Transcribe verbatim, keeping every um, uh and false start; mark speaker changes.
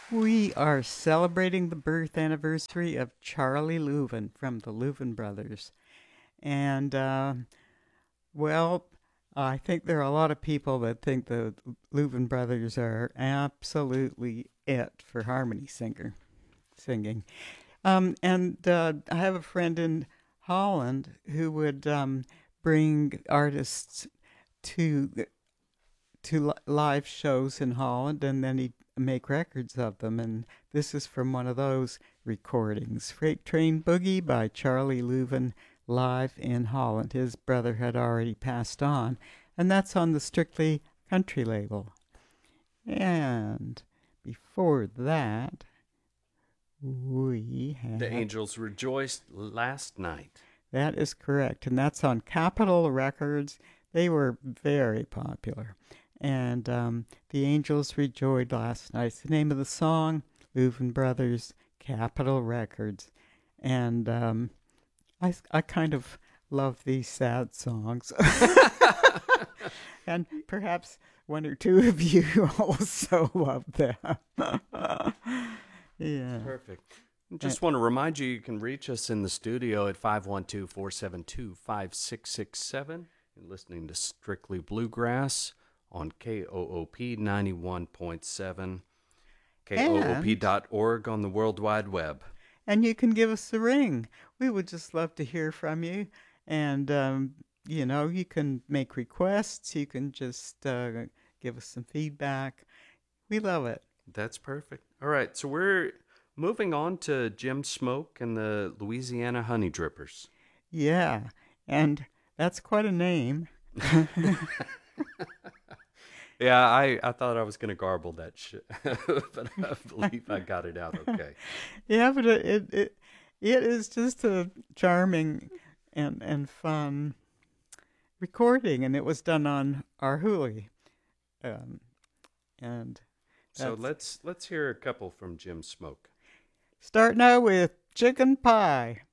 Speaker 1: We are celebrating the birth anniversary of Charlie Leuven from the Leuven Brothers. And, uh, well, I think there are a lot of people that think the Leuven Brothers are absolutely it for harmony singer singing. Um, and uh, I have a friend in Holland who would um, bring artists to to live shows in Holland, and then he'd make records of them. And this is from one of those recordings, Freight Train Boogie by Charlie Leuven, live in Holland. His brother had already passed on, and that's on the Strictly Country label. And before that, we have...
Speaker 2: The Angels Rejoiced Last Night.
Speaker 1: That is correct, and that's on Capitol Records. They were very popular. And um, The Angels Rejoiced Last Night. It's the name of the song, Leuven Brothers, Capitol Records. And um, I, I kind of love these sad songs. And perhaps one or two of you also love them. Yeah.
Speaker 2: Perfect. Just want to remind you, you can reach us in the studio at five one two, four seven two, five six six seven. You're listening to Strictly Bluegrass on K O O P ninety-one point seven, K O O P dot org on the World Wide Web.
Speaker 1: And you can give us a ring. We would just love to hear from you. And, um, you know, you can make requests. You can just uh, give us some feedback. We love it.
Speaker 2: That's perfect. All right, so we're moving on to Jim Smoke and the Louisiana Honey Drippers.
Speaker 1: Yeah, and that's quite a name.
Speaker 2: Yeah, I, I thought I was going to garble that shit, but I believe I got it out okay.
Speaker 1: Yeah, but it, it it it is just a charming and and fun recording, and it was done on our Huli. Um, and
Speaker 2: so let's let's hear a couple from Jim Smoke.
Speaker 1: Starting out with Chicken Pie.